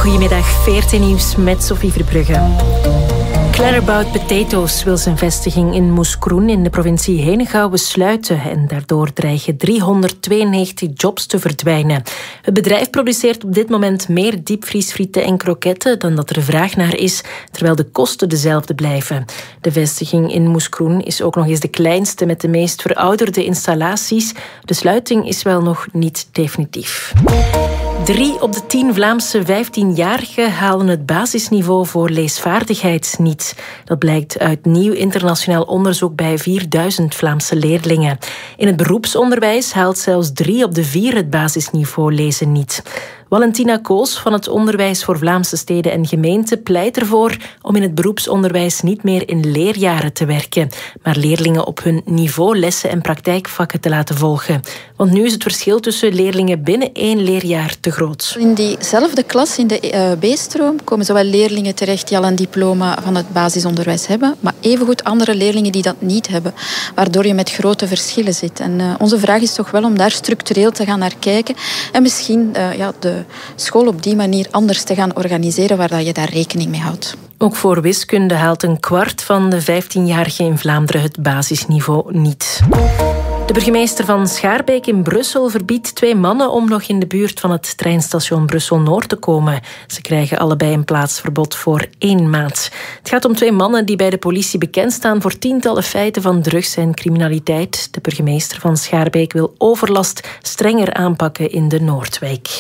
Goedemiddag, VRT Nieuws met Sophie Verbrugge. Clarabouts Potatoes wil zijn vestiging in Moeskroen in de provincie Henegouwen sluiten en daardoor dreigen 392 jobs te verdwijnen. Het bedrijf produceert op dit moment meer diepvriesfrieten en kroketten dan dat er vraag naar is, terwijl de kosten dezelfde blijven. De vestiging in Moeskroen is ook nog eens de kleinste met de meest verouderde installaties. De sluiting is wel nog niet definitief. 3 op de 10 Vlaamse 15-jarigen halen het basisniveau voor leesvaardigheid niet. Dat blijkt uit nieuw internationaal onderzoek bij 4000 Vlaamse leerlingen. In het beroepsonderwijs haalt zelfs 3 op de 4 het basisniveau lezen niet. Valentina Koos van het Onderwijs voor Vlaamse Steden en Gemeenten pleit ervoor om in het beroepsonderwijs niet meer in leerjaren te werken, maar leerlingen op hun niveau lessen en praktijkvakken te laten volgen. Want nu is het verschil tussen leerlingen binnen 1 leerjaar te groot. In diezelfde klas, in de B-stroom, komen zowel leerlingen terecht die al een diploma van het basisonderwijs hebben, maar evengoed andere leerlingen die dat niet hebben, waardoor je met grote verschillen zit. En onze vraag is toch wel om daar structureel te gaan naar kijken en misschien de school op die manier anders te gaan organiseren, waar je daar rekening mee houdt. Ook voor wiskunde haalt een kwart van de 15-jarigen in Vlaanderen het basisniveau niet. De burgemeester van Schaarbeek in Brussel verbiedt 2 mannen om nog in de buurt van het treinstation Brussel-Noord te komen. Ze krijgen allebei een plaatsverbod voor 1 maand. Het gaat om 2 mannen die bij de politie bekend staan voor tientallen feiten van drugs en criminaliteit. De burgemeester van Schaarbeek wil overlast strenger aanpakken in de Noordwijk.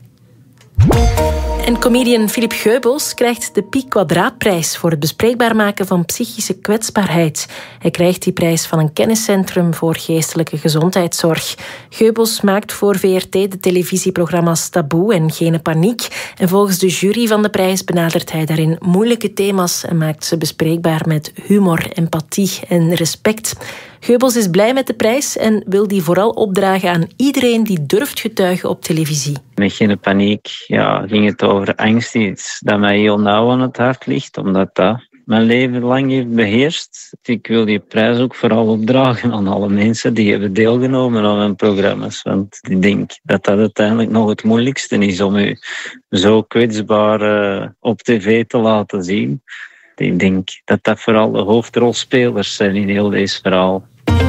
En comedian Philip Geubels krijgt de Pi Kwadraatprijs voor het bespreekbaar maken van psychische kwetsbaarheid. Hij krijgt die prijs van een kenniscentrum voor geestelijke gezondheidszorg. Geubels maakt voor VRT de televisieprogramma's Taboe en Geen Paniek. En volgens de jury van de prijs benadert hij daarin moeilijke thema's en maakt ze bespreekbaar met humor, empathie en respect. Geubels is blij met de prijs en wil die vooral opdragen aan iedereen die durft getuigen op televisie. Met Geen Paniek ging het over angst, iets dat mij heel nauw aan het hart ligt, omdat dat mijn leven lang heeft beheerst. Ik wil die prijs ook vooral opdragen aan alle mensen die hebben deelgenomen aan mijn programma's. Want ik denk dat dat uiteindelijk nog het moeilijkste is om u zo kwetsbaar op tv te laten zien. Ik denk dat dat vooral de hoofdrolspelers zijn in heel deze verhaal.